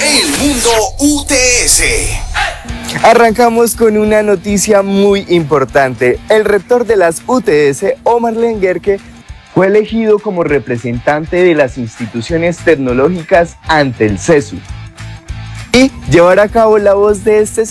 El mundo UTS. Arrancamos con una noticia muy importante. El rector de las UTS, Omar Lenguerque, fue elegido como representante de las instituciones tecnológicas ante el CESU y llevará a cabo la voz de este